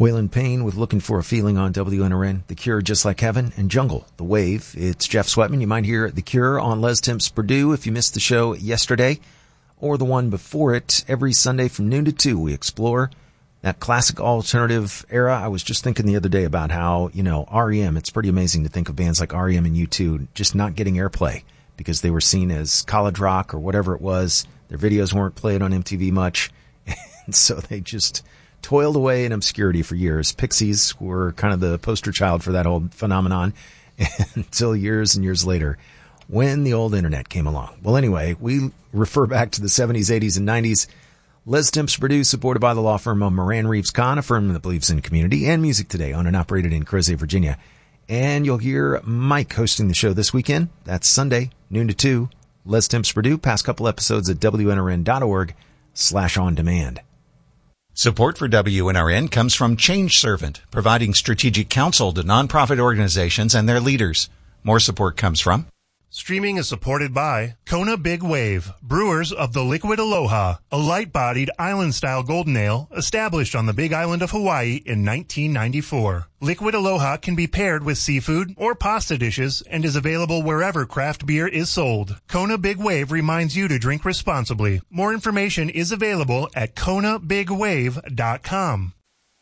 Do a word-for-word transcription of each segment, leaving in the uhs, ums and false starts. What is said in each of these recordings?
Waylon Payne with Looking for a Feeling on W N R N, The Cure, Just Like Heaven, and Jungle, The Wave. It's Jeff Sweatman. You might hear The Cure on Les Temps Purdue if you missed the show yesterday, or the one before it. Every Sunday from noon to two, we explore that classic alternative era. I was just thinking the other day about how, you know, R E M, it's pretty amazing to think of bands like R E M and U two just not getting airplay because they were seen as college rock or whatever it was. Their videos weren't played on M T V much, and so they just toiled away in obscurity for years. Pixies were kind of the poster child for that whole phenomenon until years and years later when the old internet came along. Well, anyway, we refer back to the seventies, eighties, and nineties. Les Temps Purdue, supported by the law firm of Moran Reeves Kahn, a firm that believes in community and music today, owned and operated in Crozet, Virginia. And you'll hear Mike hosting the show this weekend. That's Sunday, noon to two. Les Temps Purdue, past couple episodes at W N R N dot org slash on demand. Support for W N R N comes from Change Servant, providing strategic counsel to nonprofit organizations and their leaders. More support comes from Streaming is supported by Kona Big Wave, brewers of the Liquid Aloha, a light-bodied island-style golden ale established on the Big Island of Hawaii in nineteen ninety-four. Liquid Aloha can be paired with seafood or pasta dishes and is available wherever craft beer is sold. Kona Big Wave reminds you to drink responsibly. More information is available at kona big wave dot com.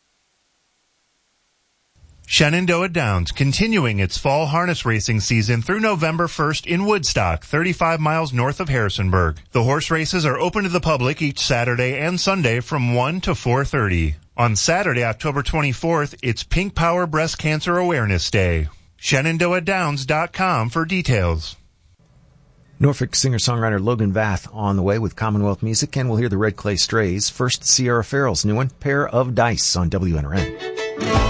Shenandoah Downs continuing its fall harness racing season through November first in Woodstock, thirty-five miles north of Harrisonburg. The horse races are open to the public each Saturday and Sunday from one to four thirty. On Saturday, October twenty-fourth, it's Pink Power Breast Cancer Awareness Day. Shenandoah Downs dot com for details. Norfolk singer-songwriter Logan Vath on the way with Commonwealth Music, and we'll hear the Red Clay Strays. First, Sierra Farrell's new one, Pair of Dice on W N R N.